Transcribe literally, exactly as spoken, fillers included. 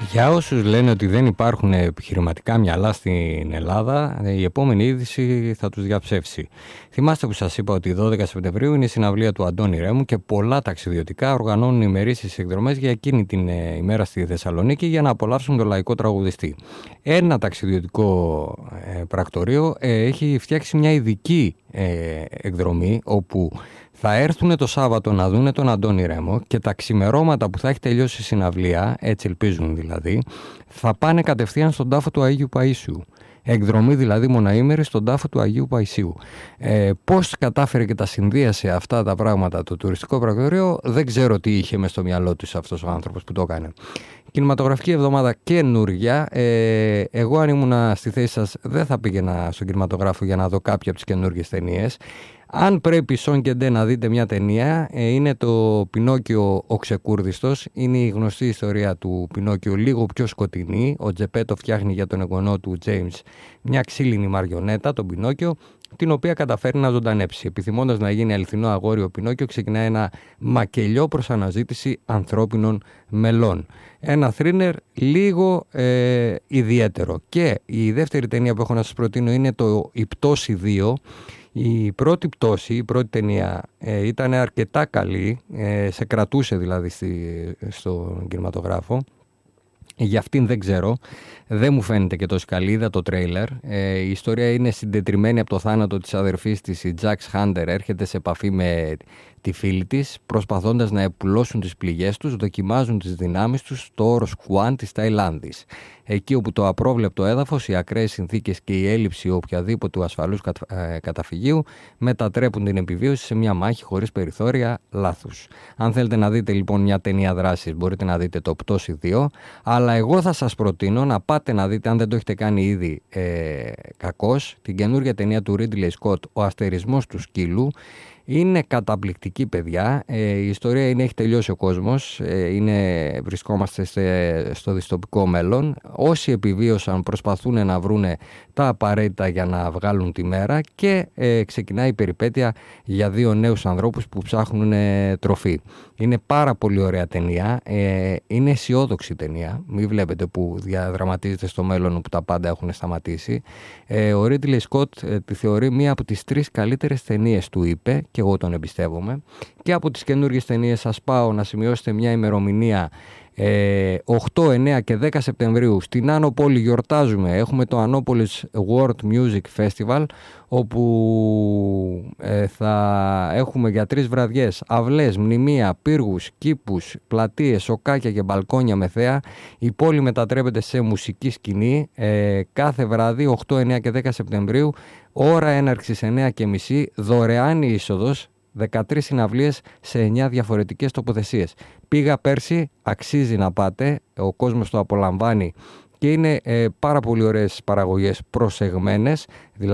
Για όσους λένε ότι δεν υπάρχουν επιχειρηματικά μυαλά στην Ελλάδα, η επόμενη είδηση θα τους διαψεύσει. Θυμάστε που σας είπα ότι δώδεκα Σεπτεμβρίου είναι η συναυλία του Αντώνη Ρέμου και πολλά ταξιδιωτικά οργανώνουν ημερήσεις εκδρομές για εκείνη την ημέρα στη Θεσσαλονίκη για να απολαύσουν τον λαϊκό τραγουδιστή. Ένα ταξιδιωτικό ε, πρακτορείο ε, έχει φτιάξει μια ειδική ε, εκδρομή όπου θα έρθουν το Σάββατο να δούνε τον Αντώνη Ρέμο και τα ξημερώματα που θα έχει τελειώσει η συναυλία, έτσι ελπίζουν δηλαδή, θα πάνε κατευθείαν στον τάφο του Αγίου Παΐσιου. Εκδρομή δηλαδή μοναήμερη στον τάφο του Αγίου Παϊσίου. Ε, πώς κατάφερε και τα συνδύασε αυτά τα πράγματα το τουριστικό πρακτορείο, δεν ξέρω τι είχε μες στο μυαλό του αυτός ο άνθρωπος που το έκανε. Κινηματογραφική εβδομάδα καινούργια. Ε, εγώ αν ήμουν στη θέση σας δεν θα πήγαινα στον κινηματογράφο για να δω κάποια από τις καινούργιες ταινίες. Αν πρέπει Σον και Ντε να δείτε μια ταινία, ε, είναι το Πινόκιο ο Ξεκούρδιστος. Είναι η γνωστή ιστορία του Πινόκιο, λίγο πιο σκοτεινή. Ο Τζεπέτο φτιάχνει για τον εγγονό του James μια ξύλινη μαριονέτα, τον Πινόκιο, την οποία καταφέρει να ζωντανέψει. Επιθυμώντας να γίνει αληθινό αγόρι, ο Πινόκιο ξεκινάει ένα μακελιό προς αναζήτηση ανθρώπινων μελών. Ένα θρίλερ λίγο ε, ιδιαίτερο. Και η δεύτερη ταινία που έχω να σας προτείνω είναι το «Η πτώση δύο». Η πρώτη πτώση, η πρώτη ταινία ε, ήταν αρκετά καλή, ε, σε κρατούσε δηλαδή στη, στο κινηματογράφο. Για αυτήν δεν ξέρω, δεν μου φαίνεται και τόσο καλή, είδα το τρέιλερ. Ε, η ιστορία είναι συντετριμμένη από το θάνατο της αδερφής της, η Τζαξ Χάντερ έρχεται σε επαφή με τη φίλη της, προσπαθώντας να επουλώσουν τις πληγές τους, δοκιμάζουν τις δυνάμεις τους στο όρος Κουάν της Ταϊλάνδης. Εκεί όπου το απρόβλεπτο έδαφος, οι ακραίες συνθήκες και η έλλειψη οποιαδήποτε ασφαλούς καταφυγίου μετατρέπουν την επιβίωση σε μια μάχη χωρίς περιθώρια λάθους. Αν θέλετε να δείτε λοιπόν μια ταινία δράσης, μπορείτε να δείτε το Πτώση δύο, αλλά εγώ θα σας προτείνω να πάτε να δείτε, αν δεν το έχετε κάνει ήδη ε, κακώς, την καινούργια ταινία του Ridley Scott, Ο αστερισμός του σκύλου. Είναι καταπληκτική, παιδιά. Ε, η ιστορία είναι, έχει τελειώσει ο κόσμος. Ε, είναι, βρισκόμαστε σε, στο δυστοπικό μέλλον. Όσοι επιβίωσαν προσπαθούν να βρούνε τα απαραίτητα για να βγάλουν τη μέρα και ε, ξεκινάει η περιπέτεια για δύο νέους ανθρώπους που ψάχνουν ε, τροφή. Είναι πάρα πολύ ωραία ταινία. Ε, είναι αισιόδοξη ταινία. Μην βλέπετε που διαδραματίζεται στο μέλλον όπου τα πάντα έχουν σταματήσει. Ε, ο Ridley Scott ε, τη θεωρεί μία από τις τρεις καλύτερες ταινίες του, είπε, και εγώ τον εμπιστεύομαι. Και από τις καινούργιες ταινίες σας πάω να σημειώσετε μια ημερομηνία. Ε, οκτώ, εννέα και δέκα Σεπτεμβρίου στην Άνω Πόλη γιορτάζουμε. Έχουμε το Annopolis World Music Festival, όπου ε, θα έχουμε για τρεις βραδιές αυλές, μνημεία, πύργους, κήπους, πλατείες, σοκάκια και μπαλκόνια με θέα. Η πόλη μετατρέπεται σε μουσική σκηνή. Ε, κάθε βράδυ οκτώ, εννέα και δέκα Σεπτεμβρίου, ώρα έναρξης εννέα και μισή, δωρεάν η είσοδος. δεκατρείς συναυλίες σε εννέα διαφορετικές τοποθεσίες. Πήγα πέρσι, αξίζει να πάτε, ο κόσμος το απολαμβάνει και είναι ε, πάρα πολύ ωραίες παραγωγές προσεγμένες.